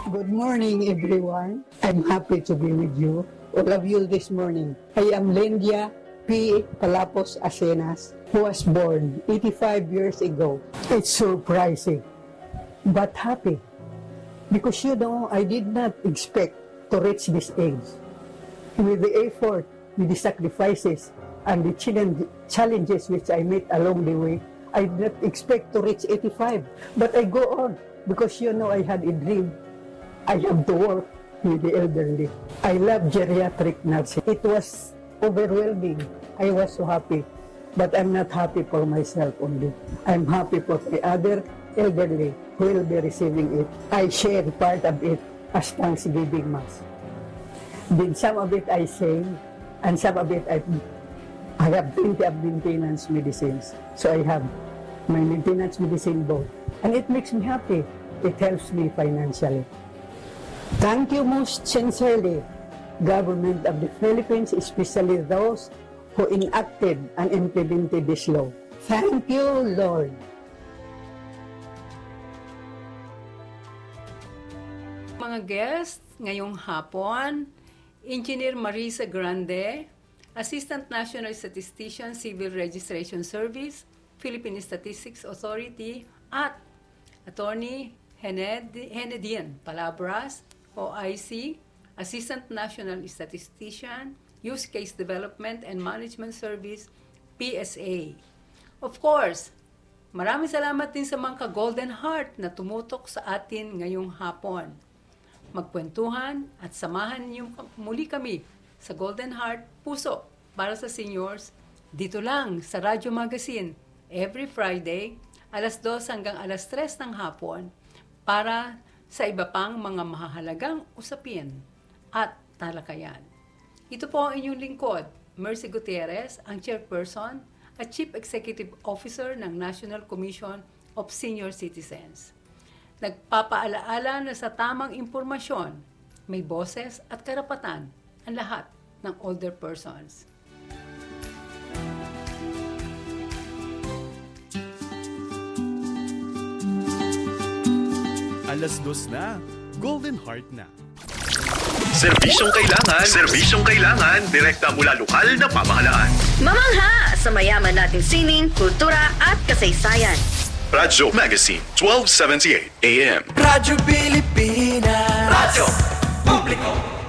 Good morning, everyone. I'm happy to be with you, all of you this morning. I am Lendia P. Palapos Asenas, who was born 85 years ago. It's surprising, but happy. Because I did not expect to reach this age. With the effort, with the sacrifices, and the challenges which I met along the way, I did not expect to reach 85. But I go on, because I had a dream. I have to work with the elderly. I love geriatric nursing. It was overwhelming. I was so happy. But I'm not happy for myself only. I'm happy for the other elderly who will be receiving it. I share part of it as Thanksgiving Mass. Then some of it I sing, and some of it I have plenty of maintenance medicines. So I have my maintenance medicine both. And it makes me happy. It helps me financially. Thank you most sincerely, Government of the Philippines, especially those who enacted and implemented this law. Thank you, Lord. Mga guests, ngayong hapon, Engineer Marisa Grande, Assistant National Statistician, Civil Registration Service, Philippine Statistics Authority, at Attorney Henedian Palabras, OIC, Assistant National Statistician, Use Case Development and Management Service, PSA. Of course, maraming salamat din sa mga ka-Golden Heart na tumutok sa atin ngayong hapon. Magkwentuhan at samahan niyo muli kami sa Golden Heart Puso para sa Seniors dito lang sa Radyo Magazine every Friday alas 2 hanggang alas 3 ng hapon para sa iba pang mga mahahalagang usapin at talakayan. Ito po ang inyong lingkod, Mercy Gutierrez, ang Chairperson at Chief Executive Officer ng National Commission of Senior Citizens. Nagpapaalaala na sa tamang impormasyon, may boses at karapatan ang lahat ng older persons. Alas 2 na, Golden Heart na. Serbisyong kailangan, direkta mula lokal na pamahalaan. Mamangha sa mayaman nating sining, kultura at kasaysayan. Radyo Magazine, 1278 AM. Radyo Pilipinas. Radyo Publiko.